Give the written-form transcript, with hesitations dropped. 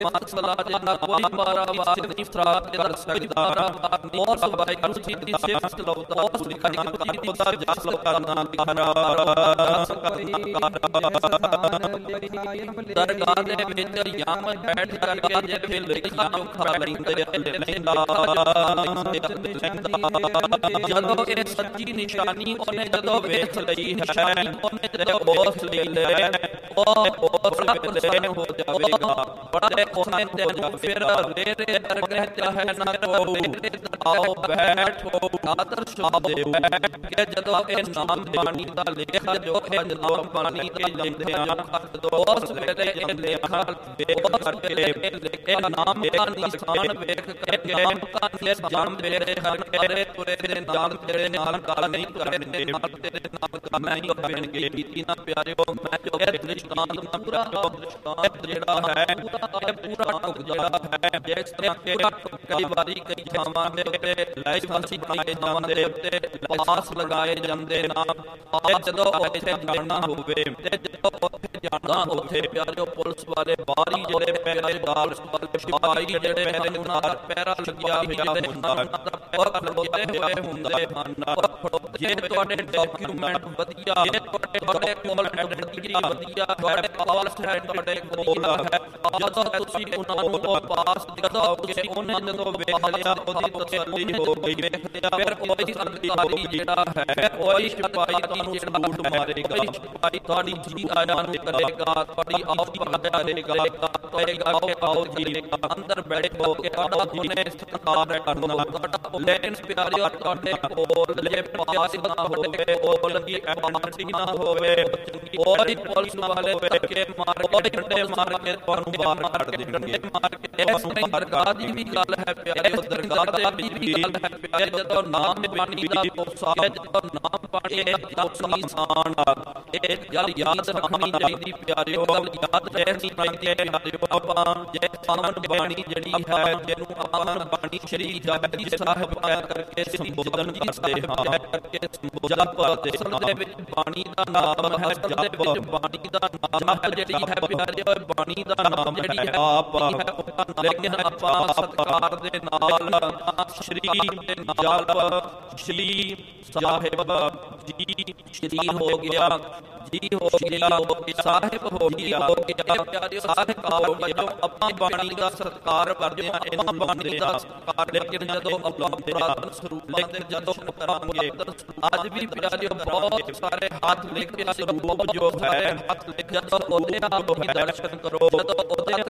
ਮਸਲਾ ਜਿੰਨਾ ਕੋਈ ਮਾਰਾ ਵਾਸਤੇ ਫਰਾਤ ਦੇ ਦਰ ਸਕਦਾਰਾ ਮੋਰ ਸਬਾਈ ਕੁਰਸੀ ਦੀ ਸਿਫਤ ਲਉਦਾ ਉਸ ਲਿਖਾਈ ਦੀ ਦਾ ਜਸ ਕਰਨਾ ਦਰਗਾਹ ਦੇ ਵਿੱਚ ਯਾਮ ਬੈਠ ਕਰਕੇ ਜੇ ਫਿਰ ਲਿਖਿਆ ਖਾ ਲੈਂਦੇ ਜਦੋਂ ਇਹ ਸੱਚੀ ਨਿਸ਼ਾਨੀ ਉਹਨੇ ਜਦੋਂ ਵੇਖ ਲਈ ਹੈ ਉਹਨੇ ਜਦੋਂ ਬੋਸ ਲਈ ਲੈ ਉਹ ਬੋਸ ਵੇਲੇ ਹੋ ਜਾਵੇਗਾ ਬੜੇ ਕੋਨੇ ਤੇ ਫਿਰ ਰੇ ਦਰਗਾਹ ਤੇ ਹੈ ਨਾ ਆਓ ਬੈਠੋ ਆਦਰ ਸ਼ਬਦ ਕਿ ਜਦੋਂ ਇਹ ਨਾਮ ਬਾਣੀ ਦਾ ਲੇਖ ਜੋ ਹੈ ਨਾਮ ਬਾਣੀ ਤੇ ਲੈਂਦੇ ਆ ਉਸ ਵੇਲੇ ਇਹ ਲੇਖਾਂ ਬੇਬਸ ਕਰਕੇ ਇਹ ਨਾਮ ਦਾ ਨਿਸ਼ਾਨ ਵੇਖ ਕੇ ਨਾਮ ਦਾ ਨਿਸ਼ਾਨ ਵੇਖ ਹਰ ਕਰੇ ਤੁਰੇ ਦੇ ਨਾਮ ਤੇਰੇ ਨਾਲ ਗੱਲ ਨਹੀਂ ਕਰਦੇ ਨਾਲ ਤੇਰੇ ਨਾਲ ਕੰਮ ਨਹੀਂ ਕਰਨਗੇ ਕੀਤੀ ਨਾ ਪਿਆਰਿਓ ਮੈਂ ਜੋ ਇਹ ਦ੍ਰਿਸ਼ਟਾਂਤ ਦਾ ਪੂਰਾ ਦ੍ਰਿਸ਼ਟਾਂਤ ਜਿਹੜਾ ਹੈ ਇਹ ਪੂਰਾ ਜਿਹੜਾ ਹੈ ਜਿਸ ਤਰ੍ਹਾਂ ਕਿ ਕਈ ਵਾਰੀ ਕਈ ਥਾਵਾਂ ਦੇ ਉੱਤੇ ਲਾਈਵ ਫਾਂਸੀ ਬਣਾਏ ਜਾਵਾਂ ਦੇ ਉੱਤੇ ਪਾਸ ਲਗਾਏ ਜਾਂਦੇ ਨਾ ਜਦੋਂ ਉੱਥੇ ਜਾਣਾ ਹੋਵੇ ਤੇ ਜਦੋਂ ਉੱਥੇ ਜਾਣਾ ਹੋਵੇ ਪਿਆਰਿਓ ਪੁਲਿਸ ਵਾਲੇ ਬਾਹਰੀ ਜਿਹੜੇ ਪਹਿਰੇਦਾਰ ਸਿਪਾਹੀ ਜਿਹੜੇ ਪਹਿਰੇ ਉਹਨਾਂ ਦਾ ਪਹਿਰਾ ਲੱਗਿਆ ਹੋਇਆ ਹੁੰਦਾ ਉਹ ਖੜੋਤੇ ਹੋਏ ਹੁੰਦੇ ਹਨ ਜੇ ਤੁਹਾਡੇ ਡਾਕੂਮੈਂਟ ਵਧੀਆ ਤੁਹਾਡੇ ਕੋਲ ਐਡਰੈਸ ਵਧੀਆ ਤੁਹਾਡੇ ਪਾਸ ਹੈ ਤੁਹਾਡੇ ਕੋਲ ਹੈ ਜਦੋਂ ਤੁਸੀਂ ਉਹਨਾਂ ਨੂੰ ਪਾਸ ਜਦੋਂ ਤੁਸੀਂ ਉਹਨਾਂ ਨੂੰ ਵੇਖ ਲਿਆ ਉਹਦੀ ਤਸੱਲੀ ਹੋ ਗਈ ਫਿਰ ਕੋਈ ਸਰਕਾਰੀ ਜਿਹੜਾ ਹੈ ਕੋਈ ਸਿਪਾਹੀ ਤੁਹਾਨੂੰ ਝੂਠ ਮਾਰੇਗਾ ਸਿਪਾਹੀ ਤੁਹਾਡੀ ਜੀ ਆਇਆਂ ਨੂੰ ਕਰੇਗਾ ਤੁਹਾਡੀ ਆਪ ਕਰੇਗਾ ਕਹੇਗਾ ਕਿ ਆਓ ਜੀ ਅੰਦਰ ਬੈਠੋ ਕਿ ਆਓ ਜੀ ਨੇ ਸਤਿਕਾਰ ਕਰਨਾ ਤੁਹਾਡਾ ਲੇਕਿਨ ਪਿਆਰਿਓ ਤੁਹਾਡੇ ਕੋਲ ਜੇ ਪਾਸ ਨਾ ਹੋਵੇ ਉਹ ਲੱਗੀ ਐਮਰਜੈਂਸੀ ਨਾ ਹੋਵੇ ਕੋਈ ਪੁਲਿਸ ਵਾਲੇ ਵੇਖ ਕੇ ਮਾਰ ਕੇ ਡੰਡੇ ਮਾਰ ਕੇ ਤੁਹਾਨੂੰ ਬਾਹਰ ਕੱਢ ਦੇਣਗੇ ਮਾਰ ਕੇ ਤੁਹਾਨੂੰ ਦਰਗਾਹ ਦੀ ਵੀ ਗੱਲ ਹੈ ਪਿਆਰਿਓ ਦਰਗਾਹ ਤੇ ਵੀ ਗੱਲ ਹੈ ਪਿਆਰਿਓ ਜਦੋਂ ਨਾਮ ਬਾਣੀ ਦਾ ਤੋਸਾ ਜਦੋਂ ਨਾਮ ਬਾਣੀ ਦਾ ਇਨਸਾਨ ਇਹ ਗੱਲ ਯਾਦ ਰੱਖਣੀ ਚਾਹੀਦੀ ਪਿਆਰਿਓ ਯਾਦ ਰਹਿਣੀ ਚਾਹੀਦੀ ਪਿਆਰਿਓ ਆਪਾਂ ਜੇ ਸਾਨ ਬਾਣੀ ਜਿਹੜੀ ਹੈ ਜਿਹਨੂੰ ਆਪਾਂ ਬਾਣੀ ਸ਼੍ਰੀ ਜਪਜੀ ਸਾਹਿਬ ਕਰਕੇ ਸੰਬੋਧਨ ਕਰਦੇ ਹਾਂ ਕਰਕੇ ਸੰਬੋਧਨ ਕਰਦੇ ਅਸਲ ਦੇ ਵਿੱਚ ਬਾਣੀ ਦਾ ਨਾਮ ਹੈ ਅਸਲ ਦੇ ਵਿੱਚ ਬਾਣੀ ਦਾ ਨਾਮ ਹੈ ਜਿਹੜੀ ਹੈ ਪਿਆਰਿਓ ਬਾਣੀ ਦਾ ਨਾਮ ਜਿਹੜੀ ਹੈ ਆਪ ਲੇਕਿਨ ਆਪਾਂ ਸਤਿਕਾਰ ਦੇ ਨਾਲ ਸ਼੍ਰੀ ਦੇ ਨਾਲ ਸ਼੍ਰੀ ਸਾਹਿਬ ਜੀ ਸ਼੍ਰੀ ਹੋ ਗਿਆ ਜੀ ਹੋ ਗਿਆ ਸਾਹਿਬ ਹੋ ਗਿਆ ਪਿਆਰਿਓ ਸਾਹਿਬ ਹੋ ਗਿਆ ਆਪਾਂ ਬਾਣੀ ਦਾ ਸਤਿਕਾਰ ਕਰਦੇ ਹਾਂ ਇਹਨਾਂ ਬਾਣੀ ਦਾ ਸਤਿਕਾਰ ਲੇਕਿਨ ਜਦੋਂ ਅੱਲਾਹ ਪੁਰਾਤਨ ਸਰੂਪ ਲੈਂਦੇ ਜਦੋਂ ਕਰਾਂਗੇ ਅੱਜ ਵੀ ਪਿਆਰਿਓ ਬਹੁਤ ਸਾਰੇ ਹੱਥ ਲਿਖ ਕੇ ਸਰੂਪ ਜੋ ਹੈ ਹੱਥ ਲਿਖ ਜਦੋਂ ਉਹਦੇ ਆਪ ਹੀ ਦਰਸ਼ਨ ਕਰੋ ਜਦੋਂ ਉਹਦੇ